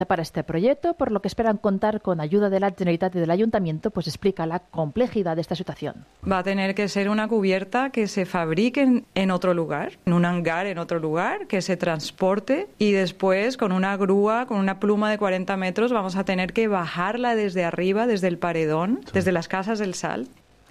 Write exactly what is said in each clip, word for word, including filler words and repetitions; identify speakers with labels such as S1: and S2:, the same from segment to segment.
S1: para este proyecto, por lo que esperan contar con ayuda de la Generalitat y del Ayuntamiento, pues explica la complejidad de esta situación.
S2: Va a tener que ser una cubierta que se fabrique en, en otro lugar, en un hangar en otro lugar, que se transporte y después con una grúa, con una pluma de cuarenta metros, vamos a tener que bajarla desde arriba, desde el paredón, desde las casas del Sal.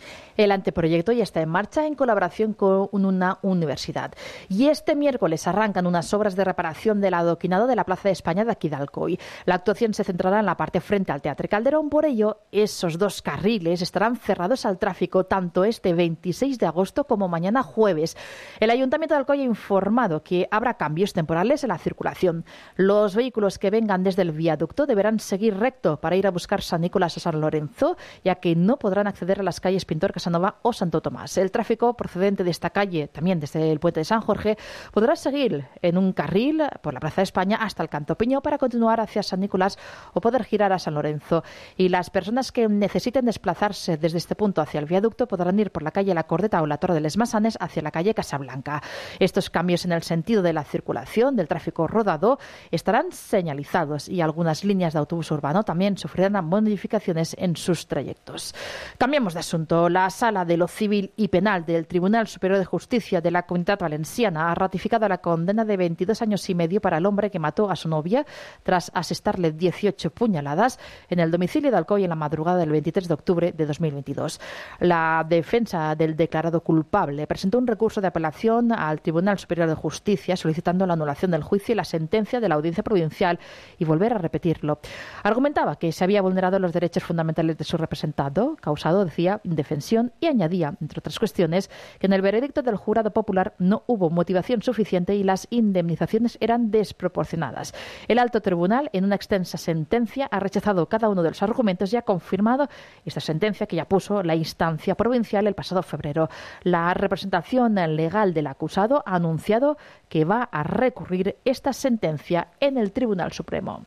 S1: El anteproyecto ya está en marcha en colaboración con una universidad. Y este miércoles arrancan unas obras de reparación del adoquinado de la Plaza de España de aquí de Alcoy. La actuación se centrará en la parte frente al Teatre Calderón. Por ello, esos dos carriles estarán cerrados al tráfico tanto este veintiséis de agosto como mañana jueves. El Ayuntamiento de Alcoy ha informado que habrá cambios temporales en la circulación. Los vehículos que vengan desde el viaducto deberán seguir recto para ir a buscar San Nicolás o San Lorenzo, ya que no podrán acceder a las calles Pintor Casanova o Santo Tomás. El tráfico procedente de esta calle, también desde el puente de San Jorge, podrá seguir en un carril por la Plaza de España hasta el Canto Piño para continuar hacia San Nicolás o poder girar a San Lorenzo. Y las personas que necesiten desplazarse desde este punto hacia el viaducto podrán ir por la calle La Cordeta o la Torre de les Masanes hacia la calle Casablanca. Estos cambios en el sentido de la circulación del tráfico rodado estarán señalizados y algunas líneas de autobús urbano también sufrirán modificaciones en sus trayectos. Cambiamos de asunto. La Sala de lo Civil y Penal del Tribunal Superior de Justicia de la Comunitat Valenciana ha ratificado la condena de veintidós años y medio para el hombre que mató a su novia tras asestarle dieciocho puñaladas en el domicilio de Alcoy en la madrugada del veintitrés de octubre de dos mil veintidós. La defensa del declarado culpable presentó un recurso de apelación al Tribunal Superior de Justicia solicitando la anulación del juicio y la sentencia de la Audiencia Provincial y volver a repetirlo. Argumentaba que se había vulnerado los derechos fundamentales de su representado, causado, decía, indefensión, y añadía, entre otras cuestiones, que en el veredicto del jurado popular no hubo motivación suficiente y las indemnizaciones eran desproporcionadas. El alto tribunal, en una extensa sentencia, ha rechazado cada uno de los argumentos y ha confirmado esta sentencia que ya puso la instancia provincial el pasado febrero. La representación legal del acusado ha anunciado que va a recurrir esta sentencia en el Tribunal Supremo.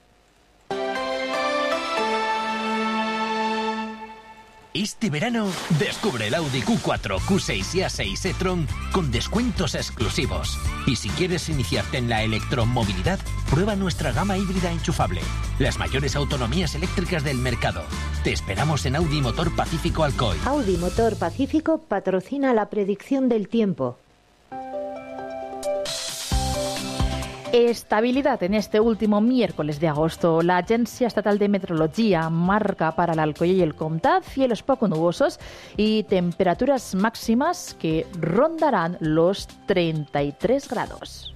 S3: Este verano, descubre el Audi Q cuatro, Q seis y A seis e-tron con descuentos exclusivos. Y si quieres iniciarte en la electromovilidad, prueba nuestra gama híbrida enchufable. Las mayores autonomías eléctricas del mercado. Te esperamos en Audi Motor Pacífico Alcoy.
S4: Audi Motor Pacífico patrocina la predicción del tiempo.
S1: Estabilidad en este último miércoles de agosto. La Agencia Estatal de Meteorología marca para el Alcoy y el Comtat cielos poco nubosos y temperaturas máximas que rondarán los treinta y tres grados.